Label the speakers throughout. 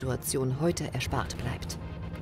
Speaker 1: Situation heute erspart bleibt.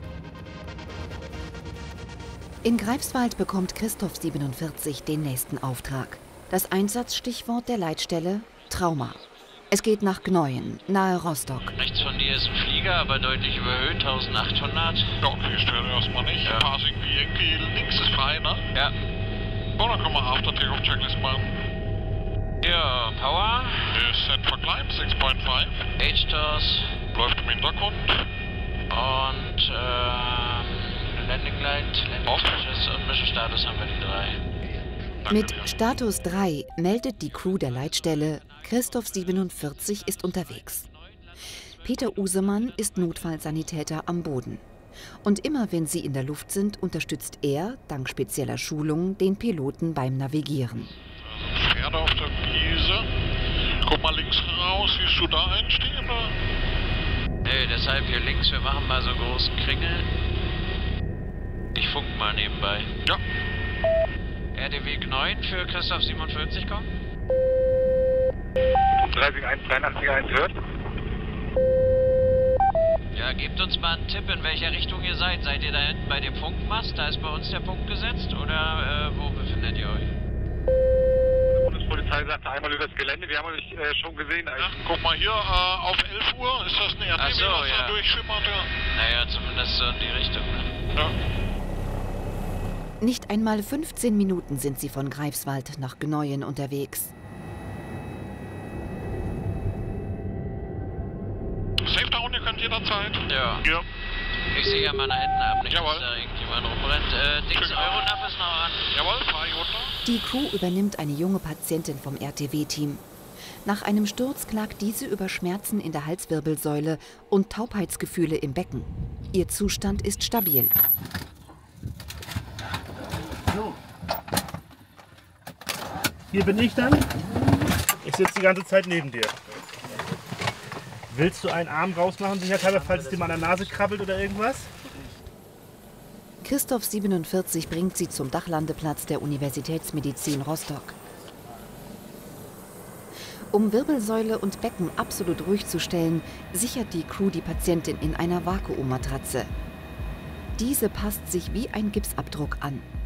Speaker 1: In Greifswald bekommt Christoph 47 den nächsten Auftrag. Das Einsatzstichwort der Leitstelle: Trauma. Es geht nach Gnoien, nahe Rostock.
Speaker 2: Rechts von dir ist ein Flieger, aber deutlich überhöht, 1800.
Speaker 3: Ja, okay, stellen wir erstmal nicht.
Speaker 2: Ja.
Speaker 3: Passing Yankee, links ist frei, ne?
Speaker 2: Ja.
Speaker 3: So, dann können wir After-Takeoff-Checklist machen.
Speaker 2: Ja, Power.
Speaker 3: Ist set for climb, 6.5.
Speaker 2: H-TOS.
Speaker 3: Läuft im Hintergrund.
Speaker 2: Und, Landing Light, Landing Status und Mission Status haben wir die 3.
Speaker 3: Danke
Speaker 1: Mit
Speaker 3: dir.
Speaker 1: Status 3 meldet die Crew der Leitstelle: Christoph 47 ist unterwegs. Peter Usemann ist Notfallsanitäter am Boden. Und immer wenn sie in der Luft sind, unterstützt er, dank spezieller Schulungen, den Piloten beim Navigieren.
Speaker 3: Pferde auf der Wiese. Guck mal links raus, siehst du da einstehen, oder?
Speaker 2: Nee, deshalb hier links, wir machen mal so einen großen Kringel. Ich funk mal nebenbei.
Speaker 3: Ja.
Speaker 2: RDW 9 für Christoph 47 kommen.
Speaker 4: 371, 83, hört.
Speaker 2: Ja, gebt uns mal einen Tipp, in welcher Richtung ihr seid. Seid ihr da hinten bei dem Funkmast? Da ist bei uns der Punkt gesetzt. Oder wo befindet ihr euch?
Speaker 4: Die Bundespolizei sagte einmal über das Gelände, wir haben euch schon gesehen.
Speaker 3: Ja, guck mal hier, auf 11 Uhr ist das ein RTW,
Speaker 2: Ach so,
Speaker 3: was
Speaker 2: ja.
Speaker 3: da durchschimmert, ja.
Speaker 2: Naja, zumindest so in die Richtung. Ne?
Speaker 3: Ja.
Speaker 1: Nicht einmal 15 Minuten sind sie von Greifswald nach Gnoien unterwegs.
Speaker 3: Safe down, ihr könnt jederzeit.
Speaker 2: Ja.
Speaker 3: Ja.
Speaker 2: Ich sehe ja mal nach hinten ab, nicht,
Speaker 3: Jawohl.
Speaker 2: dass da irgendjemand rumrennt. Dings
Speaker 3: Schön.
Speaker 2: Euronav ist noch an.
Speaker 3: Jawohl, frei runter.
Speaker 1: Die Crew übernimmt eine junge Patientin vom RTW-Team. Nach einem Sturz klagt diese über Schmerzen in der Halswirbelsäule und Taubheitsgefühle im Becken. Ihr Zustand ist stabil.
Speaker 5: So. Hier bin ich dann. Ich sitze die ganze Zeit neben dir. Willst du einen Arm rausmachen, sicherheitshalber, falls es dir mal an der Nase krabbelt oder irgendwas?
Speaker 1: Christoph 47 bringt sie zum Dachlandeplatz der Universitätsmedizin Rostock. Um Wirbelsäule und Becken absolut ruhig zu stellen, sichert die Crew die Patientin in einer Vakuummatratze. Diese passt sich wie ein Gipsabdruck an.